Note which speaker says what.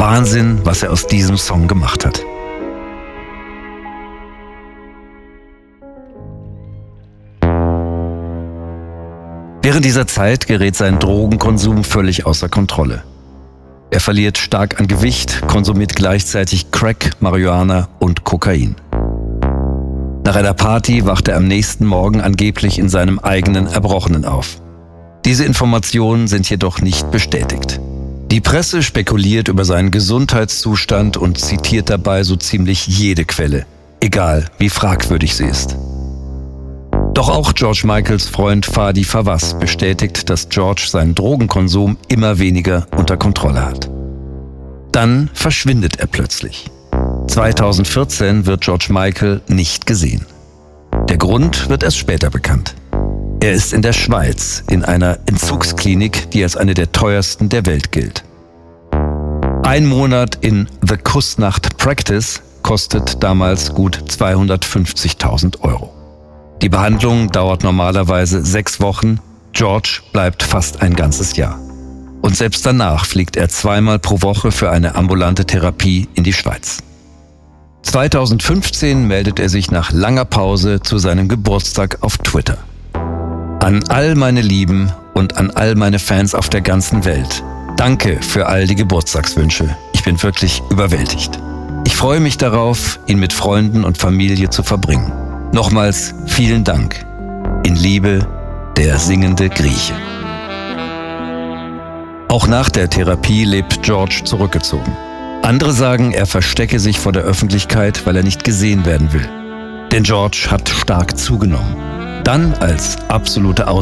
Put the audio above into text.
Speaker 1: Wahnsinn, was er aus diesem Song gemacht hat. Während dieser Zeit gerät sein Drogenkonsum völlig außer Kontrolle. Er verliert stark an Gewicht, konsumiert gleichzeitig Crack, Marihuana und Kokain. Nach einer Party wacht er am nächsten Morgen angeblich in seinem eigenen Erbrochenen auf. Diese Informationen sind jedoch nicht bestätigt. Die Presse spekuliert über seinen Gesundheitszustand und zitiert dabei so ziemlich jede Quelle, egal wie fragwürdig sie ist. Doch auch George Michaels Freund Fadi Fawaz bestätigt, dass George seinen Drogenkonsum immer weniger unter Kontrolle hat. Dann verschwindet er plötzlich. 2014 wird George Michael nicht gesehen. Der Grund wird erst später bekannt. Er ist in der Schweiz, in einer Entzugsklinik, die als eine der teuersten der Welt gilt. Ein Monat in The Kussnacht Practice kostet damals gut 250.000 €. Die Behandlung dauert normalerweise 6 Wochen, George bleibt fast ein ganzes Jahr. Und selbst danach fliegt er 2-mal pro Woche für eine ambulante Therapie in die Schweiz. 2015 meldet er sich nach langer Pause zu seinem Geburtstag auf Twitter. An all meine Lieben und an all meine Fans auf der ganzen Welt. Danke für all die Geburtstagswünsche. Ich bin wirklich überwältigt. Ich freue mich darauf, ihn mit Freunden und Familie zu verbringen. Nochmals vielen Dank. In Liebe, der singende Grieche. Auch nach der Therapie lebt George zurückgezogen. Andere sagen, er verstecke sich vor der Öffentlichkeit, weil er nicht gesehen werden will. Denn George hat stark zugenommen. Dann als absolute